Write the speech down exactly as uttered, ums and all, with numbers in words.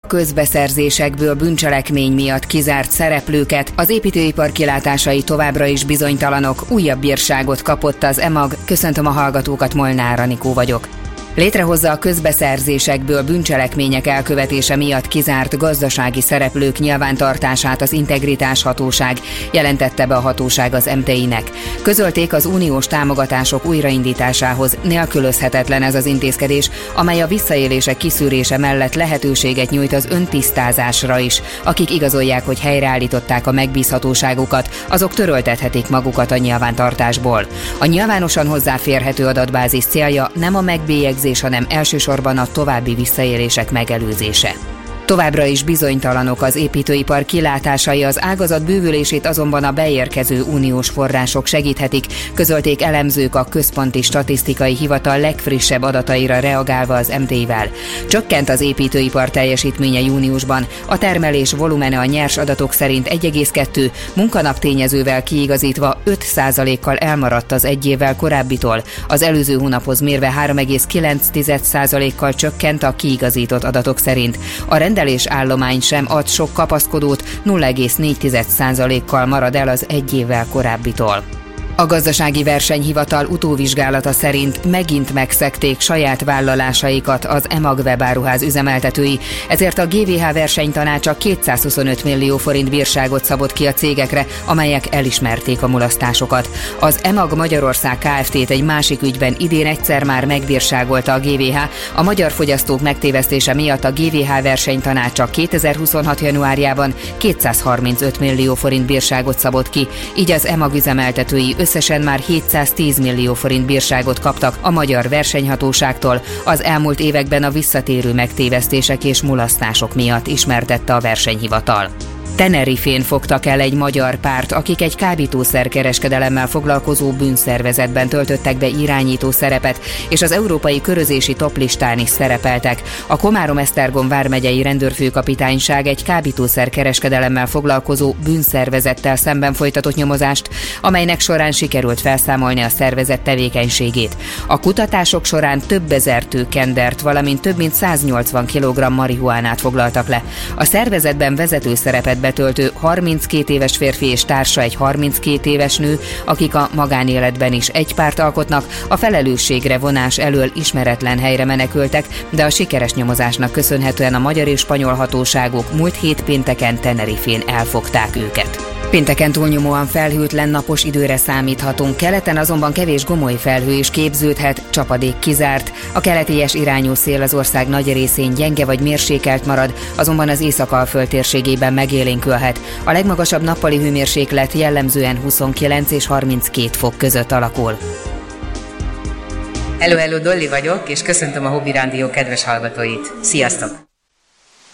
Közbeszerzésekből bűncselekmény miatt kizárt szereplőket, az építőipar kilátásai továbbra is bizonytalanok, újabb bírságot kapott az EMAG. Köszöntöm a hallgatókat, Molnár Anikó vagyok. Létrehozza a közbeszerzésekből bűncselekmények elkövetése miatt kizárt gazdasági szereplők nyilvántartását az Integritás Hatóság, jelentette be a hatóság az em té i-nek. Közölték, az uniós támogatások újraindításához nélkülözhetetlen ez az intézkedés, amely a visszaélések kiszűrése mellett lehetőséget nyújt az öntisztázásra is. Akik igazolják, hogy helyreállították a megbízhatóságukat, azok töröltethetik magukat a nyilvántartásból. A nyilvánosan hozzáférhető adatbázis célja nem a megbélyegzés, hanem elsősorban a további visszaélések megelőzése. Továbbra is bizonytalanok az építőipar kilátásai, az ágazat bővülését azonban a beérkező uniós források segíthetik, közölték elemzők a Központi Statisztikai Hivatal legfrissebb adataira reagálva az em té i-vel. Csökkent az építőipar teljesítménye júniusban, a termelés volumene a nyers adatok szerint egy egész kettő, munkanap tényezővel kiigazítva öt százalékkal elmaradt az egy évvel korábbitól, az előző hónaphoz mérve három egész kilenc százalékkal csökkent a kiigazított adatok szerint. A rendelés állomány sem ad sok kapaszkodót, nulla egész négy százalékkal marad el az egy évvel korábbitól. A Gazdasági Versenyhivatal utóvizsgálata szerint megint megszegték saját vállalásaikat az EMAG webáruház üzemeltetői, ezért a gé vé há versenytanácsa kétszázhuszonöt millió forint bírságot szabott ki a cégekre, amelyek elismerték a mulasztásokat. Az EMAG Magyarország Kft-t egy másik ügyben idén egyszer már megbírságolta a gé vé há, a magyar fogyasztók megtévesztése miatt a gé vé há versenytanácsa kétezer-huszonhat januárjában kétszázharmincöt millió forint bírságot szabott ki, így az EMAG üzemeltetői összesen már hétszáztíz millió forint bírságot kaptak a magyar versenyhatóságtól az elmúlt években a visszatérő megtévesztések és mulasztások miatt, ismertette a versenyhivatal. Tenerifén fogtak el egy magyar párt, akik egy kábítószerkereskedelemmel foglalkozó bűnszervezetben töltöttek be irányító szerepet, és az európai körözési toplistán is szerepeltek. A Komárom-Esztergom vármegyei rendőrfőkapitányság egy kábítószerkereskedelemmel foglalkozó bűnszervezettel szemben folytatott nyomozást, amelynek során sikerült felszámolni a szervezet tevékenységét. A kutatások során több ezer tőkendert, valamint több mint száznyolcvan kilogramm marihuánát foglaltak le. A szervezetben vezető szerepet betöltő harminckét éves férfi és társa egy harminckét éves nő, akik a magánéletben is egy párt alkotnak, a felelősségre vonás elől ismeretlen helyre menekültek, de a sikeres nyomozásnak köszönhetően a magyar és spanyol hatóságok múlt hét pénteken Tenerifén elfogták őket. Pénteken túlnyomóan felhőtlen napos időre számíthatunk, keleten azonban kevés gomoly felhő is képződhet, csapadék kizárt. A keletélyes irányú szél az ország nagy részén gyenge vagy mérsékelt marad, azonban az Észak-Alföld térségében megélénkülhet. A legmagasabb nappali hőmérséklet jellemzően huszonkilenc és harminckét fok között alakul. Hello, hello, Dolly vagyok, és köszöntöm a Hobby Rádió kedves hallgatóit. Sziasztok!